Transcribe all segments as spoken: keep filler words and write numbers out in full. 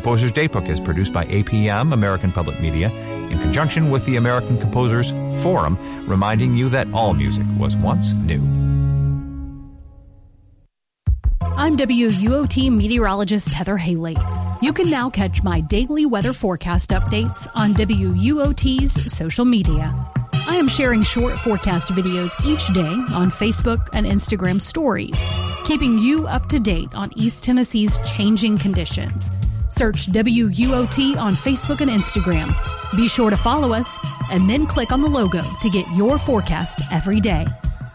Composer's Datebook is produced by A P M, American Public Media, in conjunction with the American Composers Forum, reminding you that all music was once new. I'm W U O T meteorologist Heather Haley. You can now catch my daily weather forecast updates on W U O T's social media. I am sharing short forecast videos each day on Facebook and Instagram stories, keeping you up to date on East Tennessee's changing conditions. Search W U O T on Facebook and Instagram. Be sure to follow us and then click on the logo to get your forecast every day.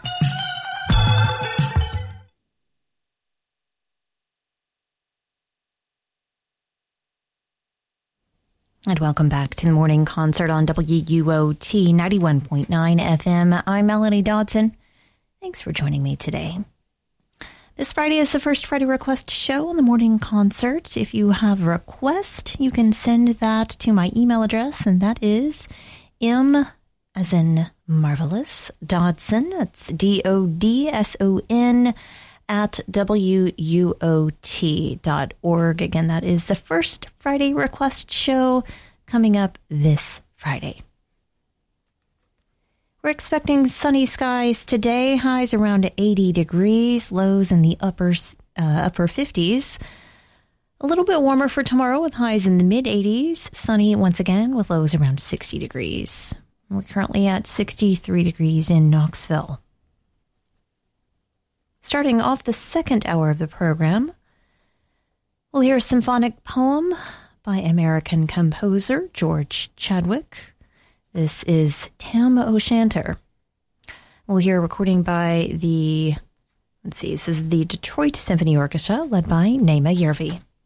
And welcome back to the morning concert on W U O T ninety-one point nine F M. I'm Melanie Dodson. Thanks for joining me today. This Friday is the first Friday request show on the morning concert. If you have a request, you can send that to my email address, and that is M as in marvelous Dodson. That's D O D S O N at W U O T dot org. Again, that is the first Friday request show coming up this Friday. We're expecting sunny skies today, highs around eighty degrees, lows in the upper, uh, upper fifties. A little bit warmer for tomorrow with highs in the mid-eighties, sunny once again with lows around sixty degrees. We're currently at sixty-three degrees in Knoxville. Starting off the second hour of the program, we'll hear a symphonic poem by American composer George Chadwick. This is Tam O'Shanter. We'll hear a recording by the, let's see, this is the Detroit Symphony Orchestra led by Naima Yervi.